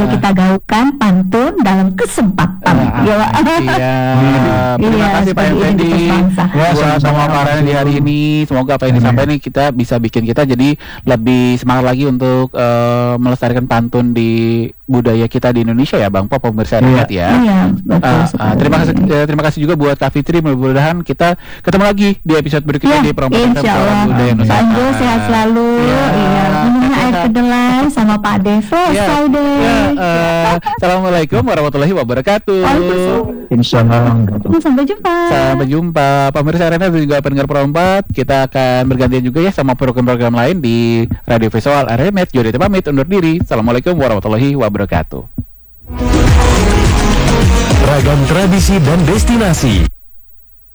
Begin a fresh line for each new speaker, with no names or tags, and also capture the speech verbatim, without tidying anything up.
kita gaungkan pantun dalam kesempatan.
Ah,
Ya, Pak.
iya. Terima
Iya,
kasih Pak
sebagai
Effendi
identitas bangsa.
buat
sama-sama,
pemaparannya di hari ini. Semoga apa yang
Amin.
disampaikan ini kita bisa bikin kita jadi lebih semangat lagi untuk eh, melestarikan pantun di budaya kita di Indonesia ya, Bang Pop, pemirsa
Iya.
Rehat ya.
Iya, betul
Ah, ah,
sekali.
terima kasih eh, terima kasih juga buat Kak Fitri. Mudah-mudahan kita ketemu lagi di episode berikutnya
Ya,
di Perombakan
insya Allah.
Budaya
Amin.
Pak Andrew
Nusantara.
sehat selalu.
Iya.
Iya, minumnya air kedelai sama Pak De.
Ya,
Selesai deh.
ya, eh, Assalamualaikum warahmatullahi wabarakatuh.
Waalaikumsalam.
Insyaallah.
Sampai jumpa.
Sampai jumpa pemirsa Arena dan juga pendengar Perombat. Kita akan bergantian juga ya sama program-program lain di Radio Visual Arena. Jody pamit undur diri. Assalamualaikum warahmatullahi wabarakatuh.
Ragam tradisi dan destinasi